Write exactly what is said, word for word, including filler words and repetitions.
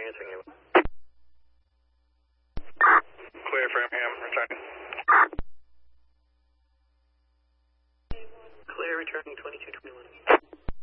answering you. Clear Framingham, returning. Clear, returning twenty-two twenty-one.